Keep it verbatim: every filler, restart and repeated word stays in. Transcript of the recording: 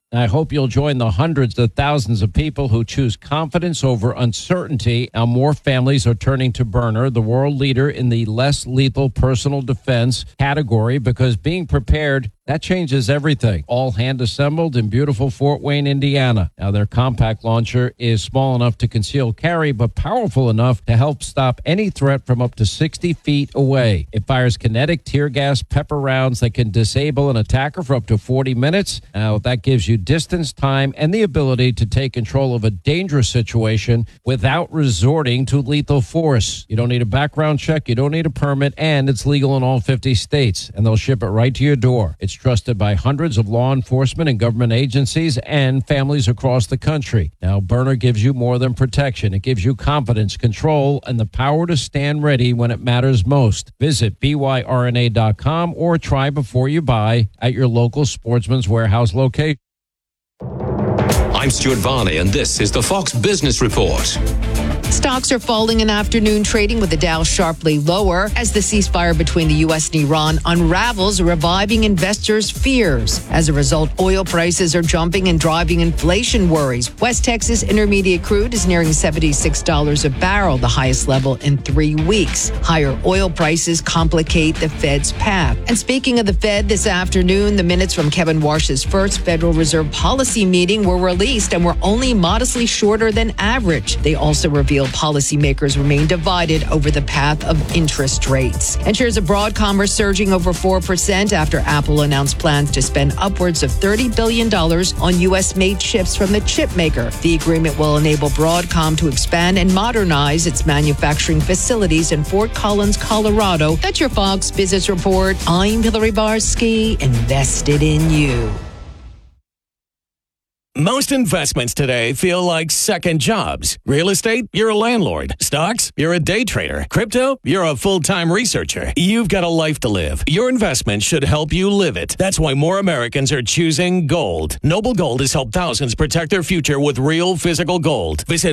I hope you'll join the hundreds of thousands of people who choose confidence over uncertainty. Now, more families are turning to Byrna, the world leader in the less lethal personal defense category, because being prepared, that changes everything. All hand assembled in beautiful Fort Wayne, Indiana. Now, their compact launcher is small enough to conceal carry, but powerful enough to help stop any threat from up to sixty feet away. It fires kinetic tear gas pepper rounds that can disable an attacker for up to forty minutes. Now, that gives you distance, time, and the ability to take control of a dangerous situation without resorting to lethal force. You don't need a background check, you don't need a permit, and it's legal in all fifty states, and they'll ship it right to your door. It's trusted by hundreds of law enforcement and government agencies and families across the country. Now, Byrna gives you more than protection. It gives you confidence, control, and the power to stand ready when it matters most. Visit B Y R N A dot com or try before you buy at your local Sportsman's Warehouse location. I'm Stuart Varney, and this is the Fox Business Report. Stocks are falling in afternoon trading, with the Dow sharply lower as the ceasefire between the U S and Iran unravels, reviving investors' fears. As a result, oil prices are jumping and driving inflation worries. West Texas Intermediate crude is nearing seventy-six dollars a barrel, the highest level in three weeks. Higher oil prices complicate the Fed's path. And speaking of the Fed, this afternoon, the minutes from Kevin Warsh's first Federal Reserve policy meeting were released and were only modestly shorter than average. They also revealed policymakers remain divided over the path of interest rates. And shares of Broadcom are surging over four percent after Apple announced plans to spend upwards of thirty billion dollars on U S-made chips from the chip maker. The agreement will enable Broadcom to expand and modernize its manufacturing facilities in Fort Collins, Colorado. That's your Fox Business Report. I'm Hillary Barsky, invested in you. Most investments today feel like second jobs. Real estate, you're a landlord. Stocks, you're a day trader. Crypto, you're a full-time researcher. You've got a life to live. Your investment should help you live it. That's why more Americans are choosing gold. Noble Gold has helped thousands protect their future with real physical gold. Visit